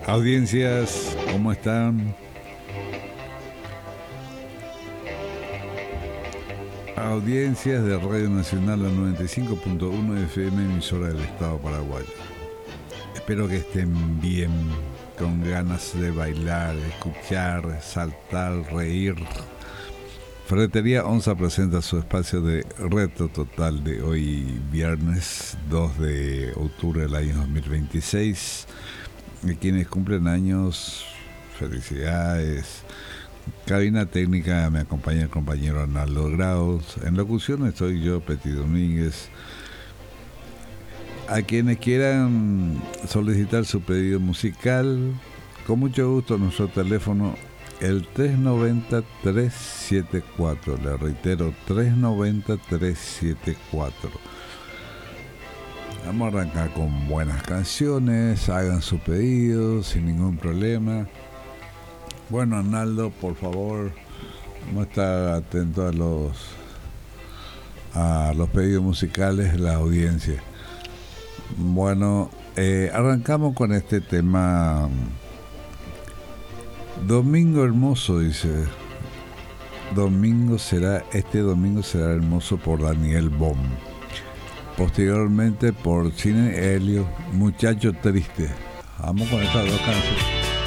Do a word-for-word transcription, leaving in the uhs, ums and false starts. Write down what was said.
Audiencias, ¿cómo están? Audiencias de Radio Nacional, la noventa y cinco punto uno F M, emisora del Estado paraguayo. Espero que estén bien, con ganas de bailar, escuchar, saltar, reír. Ferretería Onza presenta su espacio de reto total de hoy, viernes dos de octubre del año dos mil veintiséis. Y quienes cumplen años, felicidades. Cabina técnica me acompaña el compañero Arnaldo Graus. En locución estoy yo, Petit Domínguez. A quienes quieran solicitar su pedido musical, con mucho gusto nuestro teléfono, el tres noventa, tres setenta y cuatro. Le reitero, tres noventa, tres setenta y cuatro. Vamos a arrancar con buenas canciones, hagan su pedido sin ningún problema. Bueno, Arnaldo, por favor, vamos a estar atento a los a los pedidos musicales de la audiencia. Bueno, eh, arrancamos con este tema. Domingo hermoso, dice. Domingo será, este domingo será hermoso, por Daniel Bohm. Posteriormente por Cine Helio, Muchacho Triste. Vamos con estas dos canciones.